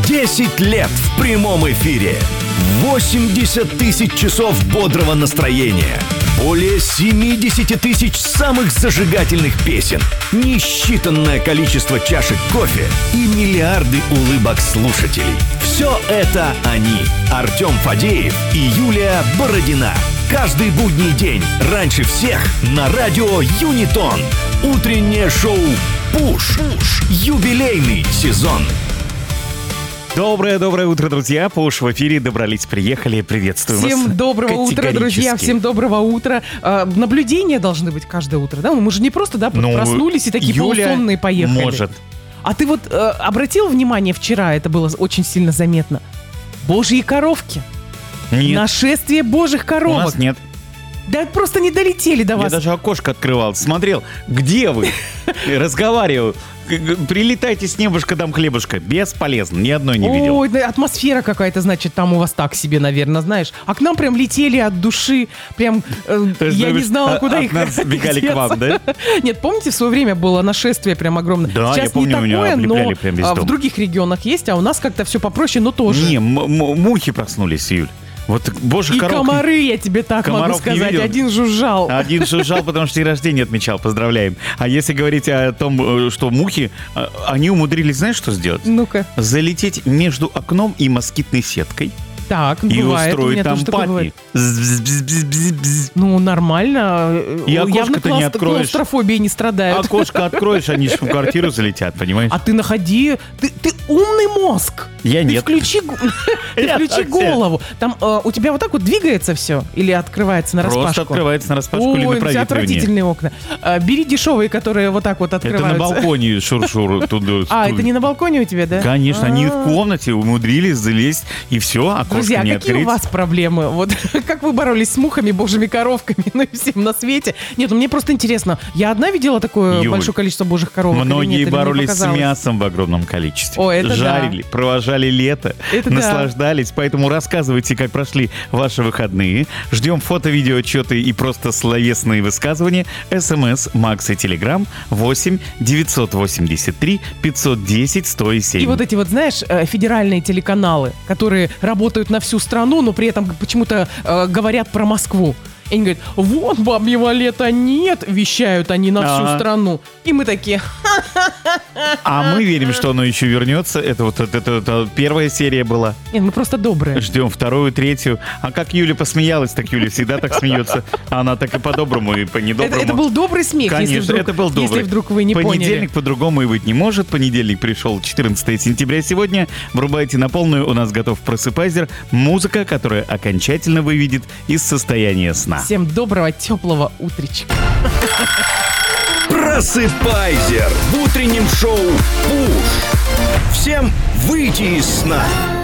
10 лет в прямом эфире. 80 тысяч часов бодрого настроения. Более 70 тысяч самых зажигательных песен. Несчитанное количество чашек кофе и миллиарды улыбок слушателей. Все это они. Артем Фадеев и Юлия Бородина. Каждый будний день, раньше всех, на радио Юнитон. Утреннее шоу «Пуш». Юбилейный сезон. Доброе утро, друзья. Пуш в эфире. Добрались, приехали. Приветствую вас. Всем доброго утра, друзья. Всем доброго утра. Наблюдения должны быть каждое утро, да? Мы же не просто, да, проснулись и такие полусонные поехали. Может. А ты вот обратил внимание вчера, это было очень сильно заметно? Божьи коровки. Нет. Нашествие божьих коровок. У нас нет. Да просто не долетели до вас. Я даже окошко открывал, смотрел, где вы? Разговаривал. Прилетайте с небушка, дам хлебушка. Бесполезно, ни одной не видел. Ой, да, атмосфера какая-то, значит, там у вас так себе, наверное, знаешь. А к нам прям летели от души, прям, я не знала, куда их нас бегали к вам, да? Нет, помните, в свое время было нашествие прям огромное? Да, сейчас я помню, не такое, меня облепляли но прям весь дом. В других регионах есть, а у нас как-то все попроще, но тоже. Не, мухи проснулись, Юль. Вот божьих и коровок... комары, я тебе так могу сказать, один жужжал. Один жужжал, потому что день рождения отмечал, поздравляем. А если говорить о том, что мухи, они умудрились, знаешь, что сделать? Ну-ка. Залететь между окном и москитной сеткой. Так, и бывает. устроить там патни. Ну, нормально. И окошко-то не откроешь. Клаустрофобией не страдают. Окошко откроешь, они же в квартиру залетят, понимаешь? А ты находи... Ты умный мозг. Я нет. Ты включи голову. Там у тебя вот так вот двигается все? Или открывается на распашку? Просто открывается на распашку или на проветривание. Ой, отвратительные окна. Бери дешевые, которые вот так вот открываются. Это на балконе шур-шур. Это не на балконе у тебя, да? Конечно, они в комнате умудрились залезть, и все, окошко Друзья, не какие открыть. у вас проблемы? Вот как вы боролись с мухами, божьими коровками, ну и всем на свете? Нет, мне просто интересно. Я одна видела такое большое количество божьих коровок? Многие боролись с мясом в огромном количестве. О, это жарили, провожали лето, наслаждались. Поэтому рассказывайте, как прошли ваши выходные. Ждем фото, видео, отчеты и просто словесные высказывания. СМС, Макс и Телеграм 8 983 510 107. И вот эти вот, знаешь, федеральные телеканалы, которые работают на всю страну, но при этом почему-то говорят про Москву. И они говорят, вот бабьего лета нет, вещают они на всю страну. И мы такие... А мы верим, что оно еще вернется. Это первая серия была. Нет, мы просто добрые. Ждем вторую, третью. А как Юля посмеялась, так Юля всегда так смеется. Она так и по-доброму, и по-недоброму. Это был добрый смех, конечно, это был добрый. Если вдруг вы не поняли. Понедельник по-другому и быть не может. Понедельник пришел 14 сентября сегодня. Врубайте на полную. У нас готов просыпайзер. Музыка, которая окончательно выведет из состояния сна. Всем доброго, теплого утречка. Просыпайзер в утреннем шоу «Пуш». Всем выйти из сна.